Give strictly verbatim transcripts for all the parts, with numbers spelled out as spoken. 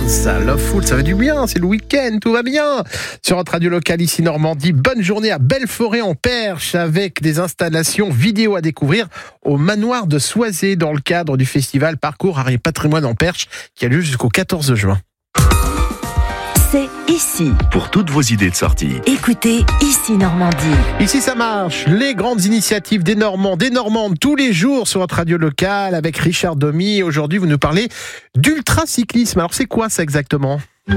Loveful, ça va du bien, c'est le week-end, tout va bien. Sur notre radio locale ici Normandie, bonne journée à Belforêt en Perche avec des installations vidéo à découvrir au manoir de Soizé dans le cadre du festival Parcours Art et Patrimoine en Perche qui a lieu jusqu'au quatorze juin. C'est ici. Pour toutes vos idées de sortie. Écoutez Ici Normandie. Ici ça marche, les grandes initiatives des Normands, des Normandes tous les jours sur notre radio locale avec Richard Domy. Aujourd'hui vous nous parlez d'ultracyclisme. Alors c'est quoi ça exactement ?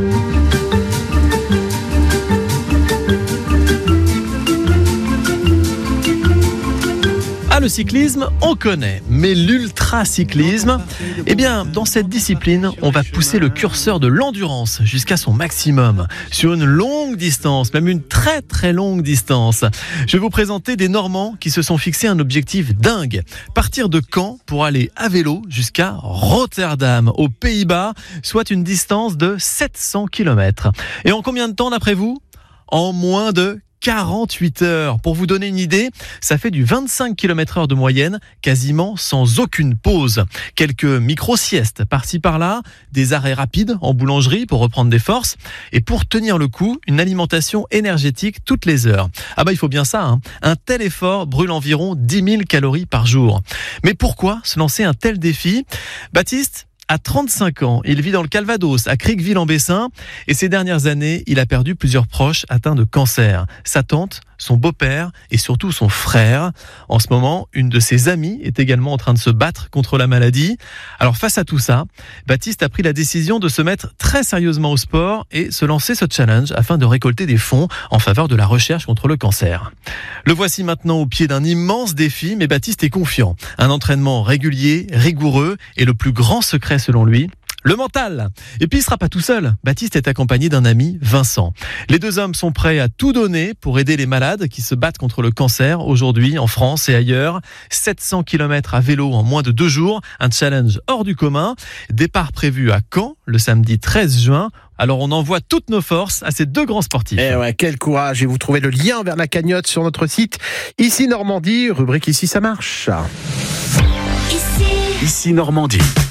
Ah, le cyclisme, on connaît, mais l'ultracyclisme, eh bien, dans cette discipline, on va pousser le curseur de l'endurance jusqu'à son maximum, sur une longue distance, même une très très longue distance. Je vais vous présenter des Normands qui se sont fixés un objectif dingue, partir de Caen pour aller à vélo jusqu'à Rotterdam, aux Pays-Bas, soit une distance de sept cents kilomètres. Et en combien de temps d'après vous ? En moins de quarante-huit heures. Pour vous donner une idée, ça fait du vingt-cinq kilomètres heure de moyenne, quasiment sans aucune pause. Quelques micro-siestes par-ci par-là, des arrêts rapides en boulangerie pour reprendre des forces, et pour tenir le coup, une alimentation énergétique toutes les heures. Ah bah il faut bien ça, hein. Un tel effort brûle environ dix mille calories par jour. Mais pourquoi se lancer un tel défi ? Baptiste a trente-cinq ans, il vit dans le Calvados, à Criqueville-en-Bessin, et ces dernières années, il a perdu plusieurs proches atteints de cancer. Sa tante, son beau-père et surtout son frère. En ce moment, une de ses amies est également en train de se battre contre la maladie. Alors face à tout ça, Baptiste a pris la décision de se mettre très sérieusement au sport et se lancer ce challenge afin de récolter des fonds en faveur de la recherche contre le cancer. Le voici maintenant au pied d'un immense défi, mais Baptiste est confiant. Un entraînement régulier, rigoureux et le plus grand secret selon lui, le mental. Et puis il ne sera pas tout seul. Baptiste est accompagné d'un ami, Vincent. Les deux hommes sont prêts à tout donner pour aider les malades qui se battent contre le cancer aujourd'hui en France et ailleurs. sept cents kilomètres à vélo en moins de deux jours, un challenge hors du commun. Départ prévu à Caen le samedi treize juin. Alors on envoie toutes nos forces à ces deux grands sportifs. Eh ouais, quel courage. Et vous trouvez le lien vers la cagnotte sur notre site Ici Normandie, rubrique Ici ça marche. Ici. Ici Normandie.